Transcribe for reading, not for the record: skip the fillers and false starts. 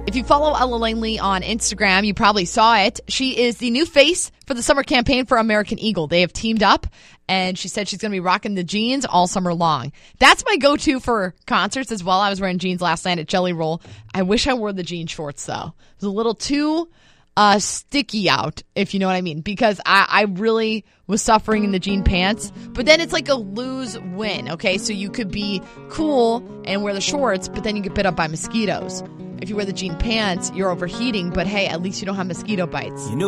If you follow Ella Langley on Instagram, you probably saw it. She is the new face for the summer campaign for American Eagle. They have teamed up, and she said she's going to be rocking the jeans all summer long. That's my go-to for concerts as well. I was wearing jeans last night at Jelly Roll. I wish I wore the jean shorts, though. It was a little too sticky out, if you know what I mean, because I really was suffering in the jean pants. But then it's like a lose-win, okay? So you could be cool and wear the shorts, but then you get bit up by mosquitoes. If you wear the jean pants, you're overheating, but hey, at least you don't have mosquito bites.